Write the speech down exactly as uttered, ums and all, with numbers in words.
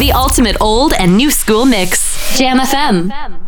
The ultimate old and new school mix. Jam F M.